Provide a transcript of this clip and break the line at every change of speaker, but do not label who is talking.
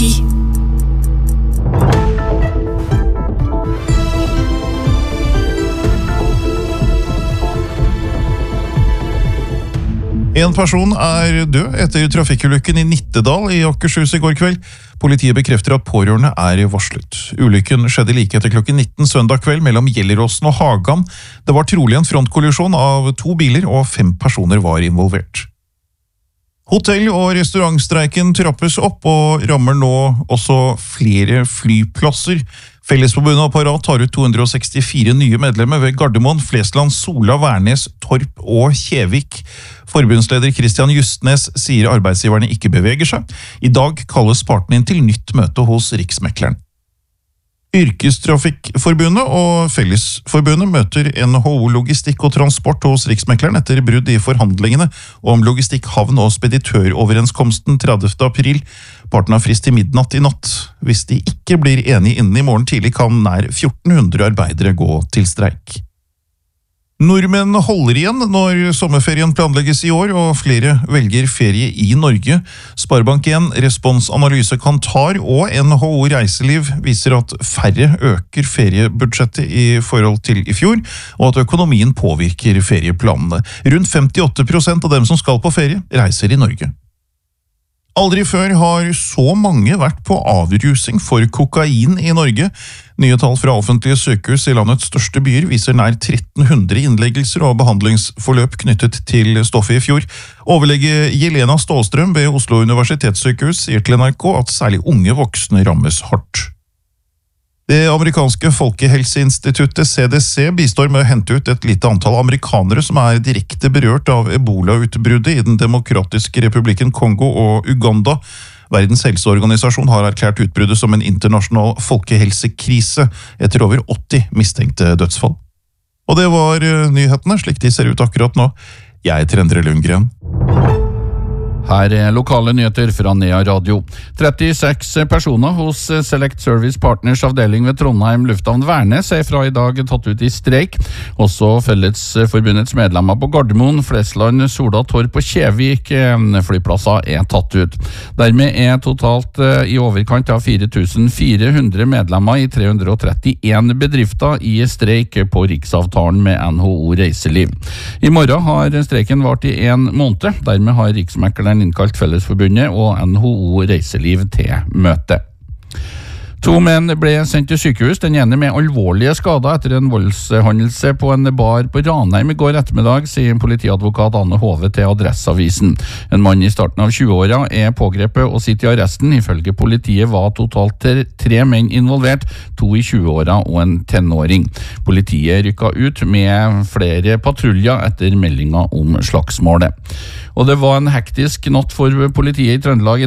10.
En person død etter trafikkulykken i Nittedal i Akershus i går kveld. Politiet bekrefter at pårørende varslet. Ulykken skjedde like etter klokken 19 søndag kveld mellom Gjelleråsen og Hagan. Det var trolig en frontkollisjon av 2 biler, og 5 personer var involvert. Hotell- og restaurantstreiken trappes opp og rammer nå også flere flyplasser. Fellesforbundet og Parat tar ut 264 nye medlemmer ved Gardermoen, Flesland, Sola, Værnes, Torp og Kjevik. Forbundsleder Christian Justnes sier arbeidsgiverne ikke beveger seg. I dag kalles partene inn til nytt møte hos Riksmekleren. Yrkestrafikkforbundet og Fellesforbundet møter NHO Logistikk og Transport hos Riksmekleren etter brudd i forhandlingene om logistikk, havn og speditøroverenskomsten 30. april. Partene har frist til midnatt i natt. Hvis de ikke blir enige innen i morgen tidlig, kan nær 1400 arbeidere gå til streik. Nordmenn holder igjen når sommerferien planlegges i år, og flere velger ferie i Norge. Sparebank1, Responsanalyse Kantar og NHO Reiseliv viser at færre øker feriebudsjettet i forhold til i fjor, og at økonomien påvirker ferieplanene. Rundt 58% av dem som skal på ferie reiser i Norge. Aldri før har så mange vært på avrusing for kokain i Norge. Nye tall fra offentlige sykehus i landets største byer viser nær 1300 innleggelser og behandlingsforløp knyttet til stoffet i fjor. Overlege Jelena Stålstrøm ved Oslo Universitetssykehus sier til NRK at særlig unge voksne rammes hardt. Det amerikanske folkehelseinstituttet CDC bistår med å hente ut et lite antall amerikanere som direkte berørt av Ebola-utbruddet i den demokratiske republikken Kongo og Uganda. Verdens helseorganisasjon har erklært utbruddet som en internasjonal folkehelsekrise etter over 80 mistenkte dødsfall. Og det var nyhetene, slik de ser ut akkurat nå. Jeg heter Endre Lundgren.
Her lokale nyheter fra Nea Radio. 36 personer hos Select Service Partners avdeling ved Trondheim Lufthavn Værnes fra i dag tatt ut i streik. Også Fellesforbundets medlemmer på Gardermoen, Flesland, Sola, Torp og Kjevik flyplasser tatt ut. Dermed totalt i overkant av 4400 medlemmer i 331 bedrifter i streik på riksavtalen med NHO Reiseliv. I morgen har streiken vart i 1 måned. Dermed har Riksmekleren innkalt Fellesforbundet og NHO Reiseliv til møte. 2 menn ble sendt til sykehus, den ene med alvorlige skader etter en voldshendelse på en bar på Ranheim i går ettermiddag, sier politiadvokat Anne Hove til Adresseavisen. En mann i starten av 20-åra pågrepet og sitter i arresten. Ifølge politiet var totalt 3 menn involvert, 2 i 20-åra og en tenåring. Politiet rykket ut med flere patruljer etter meldinga om slagsmålet. Og det var en hektisk natt for politiet i Trøndelag